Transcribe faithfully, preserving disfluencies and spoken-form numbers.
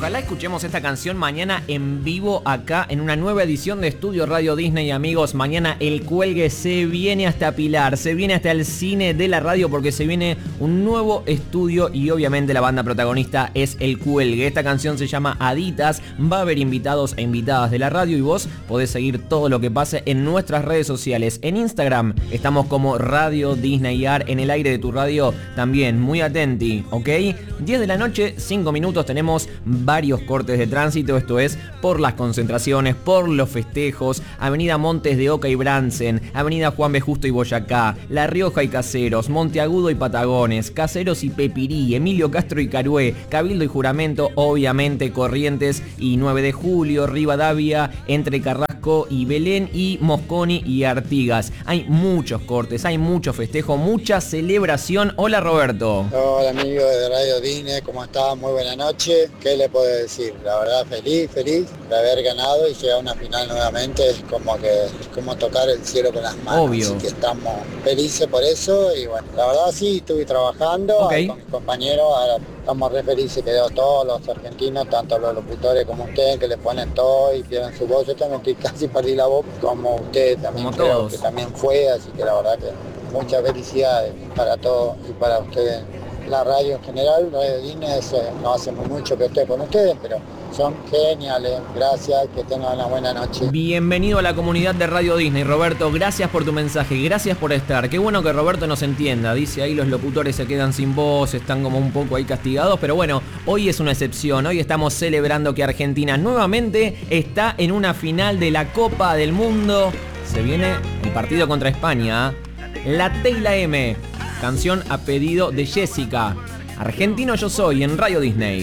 Ojalá escuchemos esta canción mañana en vivo acá en una nueva edición de Estudio Radio Disney, amigos. Mañana el cuelgue se viene hasta Pilar, se viene hasta el cine de la radio porque se viene un nuevo estudio y obviamente la banda protagonista es el cuelgue. Esta canción se llama Aditas, va a haber invitados e invitadas de la radio y vos podés seguir todo lo que pase en nuestras redes sociales. En Instagram estamos como Radio Disney Ar, en el aire de tu radio también, muy atenti, ¿ok? diez de la noche, cinco minutos, tenemos varios cortes de tránsito, esto es por las concentraciones, por los festejos, Avenida Montes de Oca y Bransen, Avenida Juan B. Justo y Boyacá, La Rioja y Caseros, Monteagudo y Patagones, Caseros y Pepirí, Emilio Castro y Carué, Cabildo y Juramento, obviamente Corrientes y nueve de julio, Rivadavia, entre Carrasco y Belén y Mosconi y Artigas. Hay muchos cortes, hay mucho festejo, mucha celebración. Hola Roberto. Hola amigos de Radio Disney, ¿cómo están? Muy buena noche. ¿Qué le puedo decir? La verdad feliz, feliz de haber ganado y llegar a una final nuevamente. Es como que es como tocar el cielo con las manos. Obvio. Así que estamos felices por eso y bueno, la verdad sí, estuve trabajando okay. con mis compañeros, ahora estamos re felices que todos los argentinos, tanto los locutores como ustedes, que le ponen todo y pierden su voz. Yo también estoy casi perdí la voz, como ustedes también como creo todos. que también fue, así que la verdad que muchas felicidades para todos y para ustedes. La radio en general, Radio Disney, eh, no hace muy mucho que estoy con ustedes, pero son geniales. Gracias, que tengan una buena noche. Bienvenido a la comunidad de Radio Disney, Roberto. Gracias por tu mensaje, gracias por estar. Qué bueno que Roberto nos entienda. Dice ahí los locutores se quedan sin voz, están como un poco ahí castigados, pero bueno, hoy es una excepción. Hoy estamos celebrando que Argentina nuevamente está en una final de la Copa del Mundo. Se viene el partido contra España. La T y la M. Canción a pedido de Jessica. Argentino yo soy en Radio Disney.